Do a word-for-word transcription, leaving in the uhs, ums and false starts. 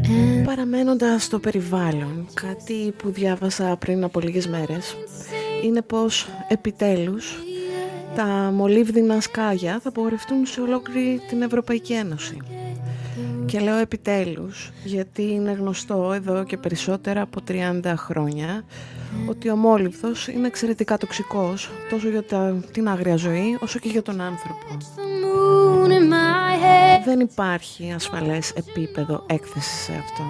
Παραμένοντας στο περιβάλλον, κάτι που διάβασα πριν από λίγες μέρες είναι πως επιτέλους τα μολύβδινα σκάγια θα απογορευτούν σε ολόκληρη την Ευρωπαϊκή Ένωση. Και λέω επιτέλους γιατί είναι γνωστό εδώ και περισσότερα από τριάντα χρόνια ότι ο μόλιβδος είναι εξαιρετικά τοξικός τόσο για την άγρια ζωή όσο και για τον άνθρωπο. Δεν υπάρχει ασφαλές επίπεδο έκθεσης σε αυτό.